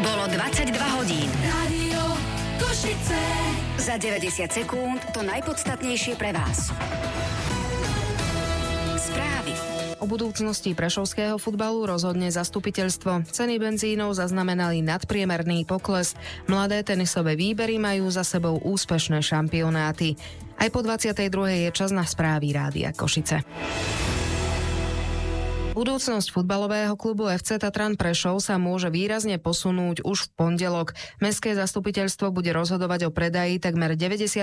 Bolo 22 hodín. Rádio Košice. Za 90 sekúnd to najpodstatnejšie pre vás. Správy. O budúcnosti prešovského futbalu rozhodne zastupiteľstvo. Ceny benzínov zaznamenali nadpriemerný pokles. Mladé tenisové výbery majú za sebou úspešné šampionáty. Aj po 22. je čas na správy Rádia Košice. Budúcnosť futbalového klubu FC Tatran Prešov sa môže výrazne posunúť už v pondelok. Mestské zastupiteľstvo bude rozhodovať o predaji takmer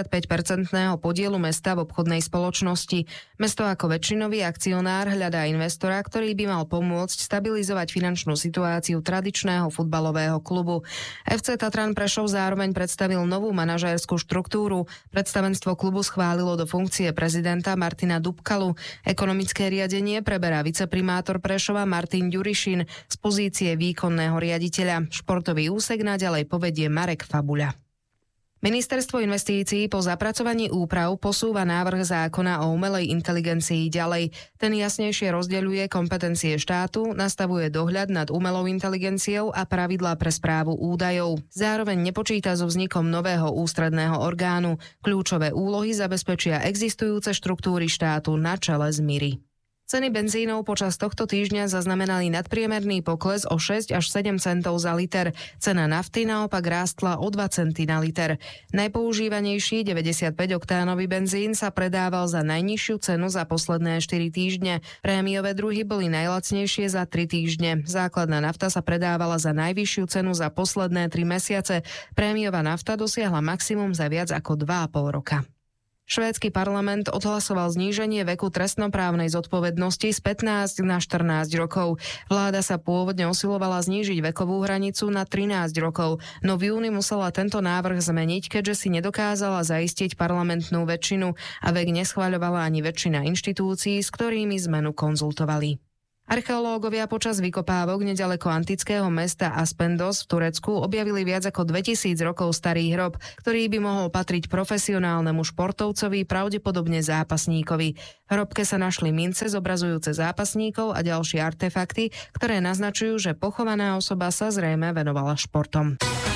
95% podielu mesta v obchodnej spoločnosti. Mesto ako väčšinový akcionár hľadá investora, ktorý by mal pomôcť stabilizovať finančnú situáciu tradičného futbalového klubu. FC Tatran Prešov zároveň predstavil novú manažérskú štruktúru. Predstavenstvo klubu schválilo do funkcie prezidenta Martina Dubkalu. Ekonomické riadenie preberá viceprimátor Prešova Martin Ďurišin z pozície výkonného riaditeľa. Športový úsek naďalej povedie Marek Fabuľa. Ministerstvo investícií po zapracovaní úprav posúva návrh zákona o umelej inteligencii ďalej. Ten jasnejšie rozdeľuje kompetencie štátu, nastavuje dohľad nad umelou inteligenciou a pravidlá pre správu údajov. Zároveň nepočíta so vznikom nového ústredného orgánu. Kľúčové úlohy zabezpečia existujúce štruktúry štátu na čele s MIRI. Ceny benzínov počas tohto týždňa zaznamenali nadpriemerný pokles o 6 až 7 centov za liter. Cena nafty naopak rástla o 2 centy na liter. Najpoužívanejší 95-oktánový benzín sa predával za najnižšiu cenu za posledné 4 týždne. Prémiové druhy boli najlacnejšie za 3 týždne. Základná nafta sa predávala za najvyššiu cenu za posledné 3 mesiace. Prémiová nafta dosiahla maximum za viac ako 2,5 roka. Švédsky parlament odhlasoval zníženie veku trestnoprávnej zodpovednosti z 15 na 14 rokov. Vláda sa pôvodne usilovala znížiť vekovú hranicu na 13 rokov, no v júni musela tento návrh zmeniť, keďže si nedokázala zaistiť parlamentnú väčšinu a vek neschvaľovala ani väčšina inštitúcií, s ktorými zmenu konzultovali. Archeológovia počas vykopávok neďaleko antického mesta Aspendos v Turecku objavili viac ako 2000 rokov starý hrob, ktorý by mohol patriť profesionálnemu športovcovi, pravdepodobne zápasníkovi. V hrobke sa našli mince zobrazujúce zápasníkov a ďalšie artefakty, ktoré naznačujú, že pochovaná osoba sa zrejme venovala športom.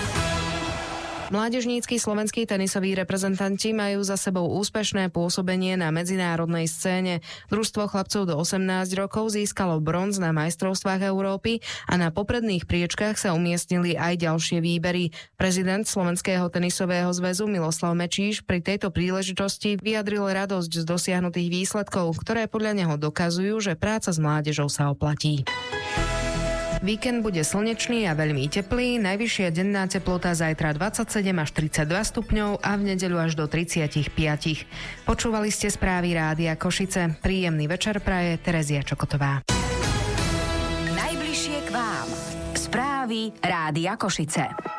Mládežnícki slovenskí tenisoví reprezentanti majú za sebou úspešné pôsobenie na medzinárodnej scéne. Družstvo chlapcov do 18 rokov získalo bronz na majstrovstvách Európy a na popredných priečkách sa umiestnili aj ďalšie výbery. Prezident Slovenského tenisového zväzu Miloslav Mečíš pri tejto príležitosti vyjadril radosť z dosiahnutých výsledkov, ktoré podľa neho dokazujú, že práca s mládežou sa oplatí. Víkend bude slnečný a veľmi teplý, najvyššia denná teplota zajtra 27 až 32 stupňov a v nedeľu až do 35. Počúvali ste správy Rádia Košice. Príjemný večer praje Terezia Čokotová. Najbližšie k vám. Správy Rádia Košice.